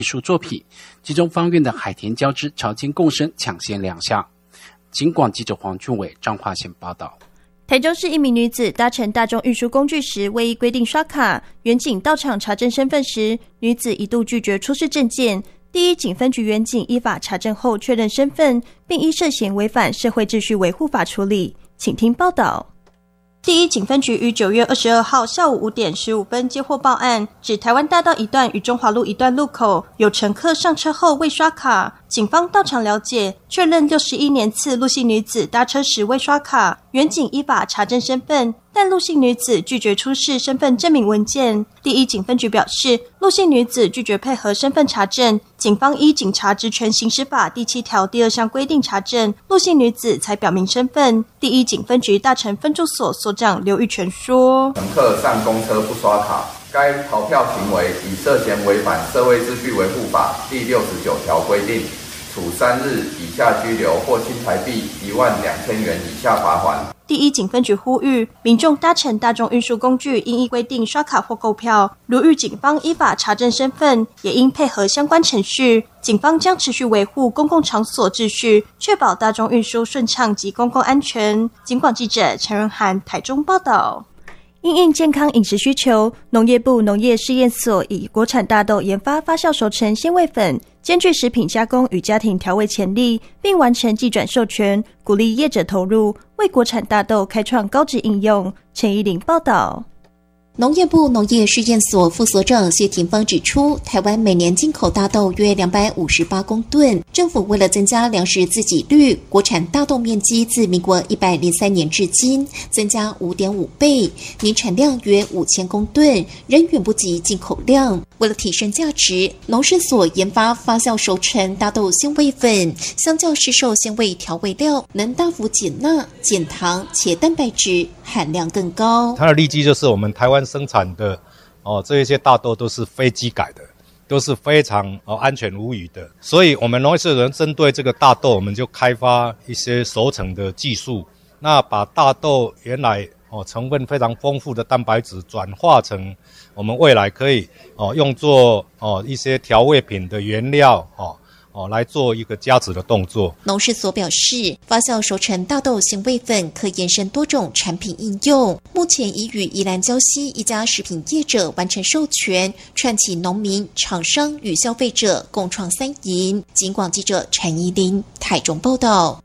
艺术作品，其中方院的海田交织潮间共生抢先亮相。警广记者黄俊伟彰化县报道。 台中市一名女子搭乘大众运输工具时未依规定刷卡，员警到场查证身份时，女子一度拒绝出示证件。第一警分局员警依法查证后确认身份，并依涉嫌违反社会秩序维护法处理。请听报道。第一警分局于9月22号下午5点15分接获报案，指台湾大道一段与中华路一段路口有乘客上车后未刷卡，警方到场了解，确认61年次陆姓女子搭车时未刷卡，员警依法查证身份，但陆姓女子拒绝出示身份证明文件。第一警分局表示，陆姓女子拒绝配合身份查证，警方依警察职权行使法第7条第2项规定查证，陆姓女子才表明身份。第一警分局大成分驻所所长刘玉泉说， 乘客上公车不刷卡，该逃票行为已涉嫌违反社会秩序维护法第69条规定，处3日以下拘留或新台币12000元以下罚锾。 第一警分局呼吁民众搭乘大众运输工具应依规定刷卡或购票，如遇警方依法查证身份，也应配合相关程序。警方将持续维护公共场所秩序，确保大众运输顺畅及公共安全。警广记者陈仁涵台中报道。因应健康饮食需求，农业部农业试验所以国产大豆研发发酵熟成鲜味粉，兼具食品加工与家庭调味潜力，并完成技转授权，鼓励业者投入，为国产大豆开创高质应用。陈怡玲报道。 农业部农业试验所副所长谢廷芳指出，台湾每年进口大豆约258公吨，政府为了增加粮食自给率，国产大豆面积自民国103年至今增加 5.5 倍，年产量约5000公吨，仍远不及进口量。为了提升价值，农试所研发发酵熟成大豆鲜味粉，相较市售鲜味调味料，能大幅减钠、减糖，且蛋白质含量更高。 它的利基就是我们台湾生产的这一些大豆都是非机改的，都是非常安全无虞的，所以我们农业社人针对这个大豆，我们就开发一些熟成的技术，那把大豆原来成分非常丰富的蛋白质转化成我们未来可以用作一些调味品的原料来做一个加值的动作。 农试所表示，发酵熟成大豆鲜味粉可延伸多种产品应用，目前已与宜兰礁溪一家食品业者完成授权，串起农民、厂商与消费者共创3赢。警广记者陈怡玲台中报道。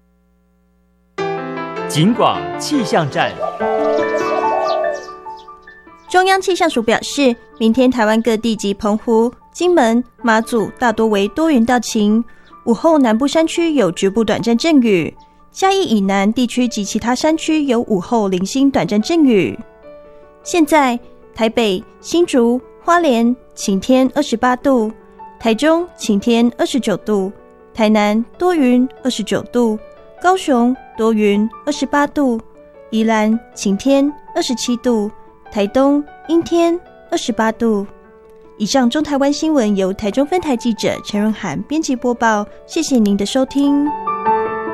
警广气象站。 中央气象署表示，明天台湾各地及澎湖、金门、马祖大多为多云到晴，午后南部山区有局部短暂阵雨，嘉义以南地区及其他山区有午后零星短暂阵雨。现在台北、新竹、花莲晴天28度，台中晴天29度，台南多云29度，高雄多云28度，宜兰晴天27度，台东阴天28度。以上中台湾新闻由台中分台记者陈润涵编辑播报，谢谢您的收听。